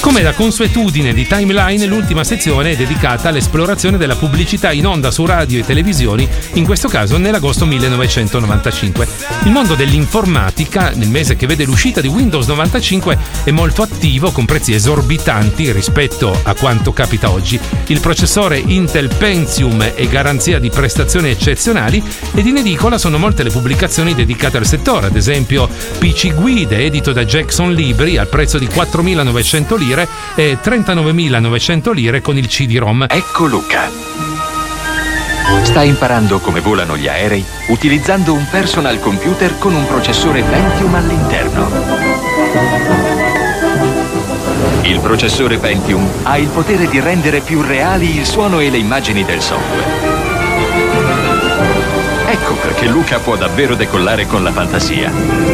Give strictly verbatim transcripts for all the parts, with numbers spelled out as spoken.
Come da consuetudine di Timeline, l'ultima sezione è dedicata all'esplorazione della pubblicità in onda su radio e televisioni, in questo caso nell'agosto millenovecentonovantacinque. Il mondo dell'informatica, nel mese che vede l'uscita di Windows novantacinque, è molto attivo con prezzi esorbitanti rispetto a quanto capita oggi. Il processore Intel Pentium e garanzia di prestazioni eccezionali, ed in edicola sono molte le pubblicazioni dedicate al settore, ad esempio P C Guide edito da Jackson Libri al prezzo di quattromilanovecento lire e trentanovemilanovecento lire con il C D-ROM. Ecco Luca. Sta imparando come volano gli aerei utilizzando un personal computer con un processore Pentium all'interno. Il processore Pentium ha il potere di rendere più reali il suono e le immagini del software. Ecco perché Luca può davvero decollare con la fantasia.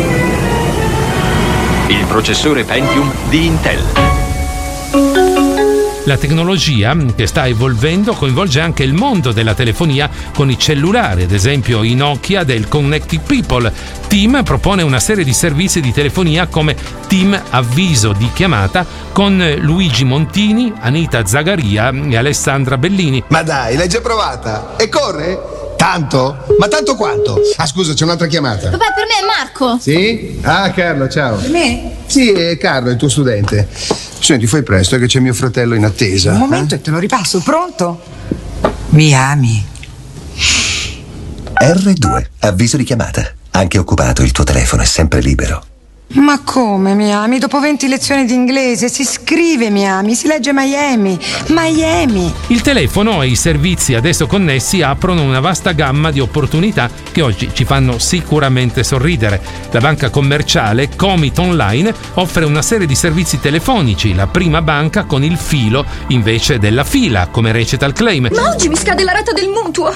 Il processore Pentium di Intel. La tecnologia che sta evolvendo coinvolge anche il mondo della telefonia con i cellulari, ad esempio i Nokia del Connected People. TIM propone una serie di servizi di telefonia come TIM Avviso di chiamata con Luigi Montini, Anita Zagaria e Alessandra Bellini. Ma dai, l'hai già provata? E corre? Tanto? Ma tanto quanto? Ah, scusa, c'è un'altra chiamata. Vabbè, per me è Marco. Sì? Ah, Carlo, ciao. Per me? Sì, è Carlo, il tuo studente. Senti, fai presto, è che c'è mio fratello in attesa. Un momento eh? e te lo ripasso, pronto? Mi ami? erre due, avviso di chiamata. Anche occupato, il tuo telefono è sempre libero. Ma come mi ami? Dopo venti lezioni di inglese si scrive mi ami, si legge Miami. Miami. Il telefono e i servizi ad esso connessi aprono una vasta gamma di opportunità che oggi ci fanno sicuramente sorridere. La banca commerciale Comit Online offre una serie di servizi telefonici, la prima banca con il filo invece della fila, come recita il claim. Ma oggi mi scade la rata del mutuo.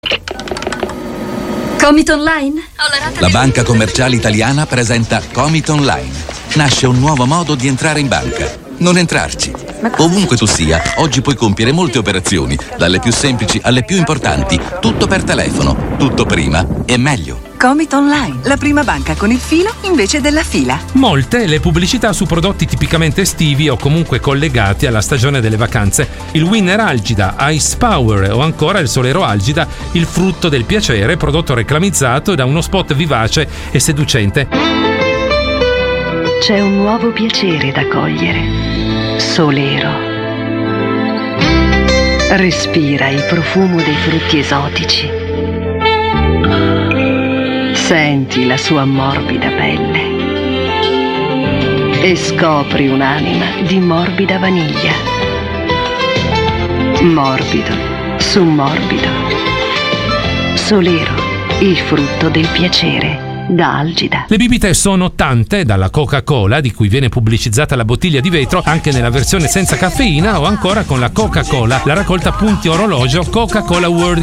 Comit Online? La banca commerciale italiana presenta Comit Online. Nasce un nuovo modo di entrare in banca. Non entrarci. Ovunque tu sia, oggi puoi compiere molte operazioni, dalle più semplici alle più importanti, tutto per telefono, tutto prima e meglio. Comit Online, la prima banca con il filo invece della fila. Molte le pubblicità su prodotti tipicamente estivi o comunque collegati alla stagione delle vacanze. Il Winner Algida, Ice Power o ancora il Solero Algida, il frutto del piacere, prodotto reclamizzato da uno spot vivace e seducente. C'è un nuovo piacere da cogliere. Solero. Respira il profumo dei frutti esotici. Senti la sua morbida pelle e scopri un'anima di morbida vaniglia. Morbido su morbido. Solero, il frutto del piacere. Da Algida. Le bibite sono tante, dalla Coca-Cola, di cui viene pubblicizzata la bottiglia di vetro anche nella versione senza caffeina, o ancora con la Coca-Cola, la raccolta punti orologio Coca-Cola World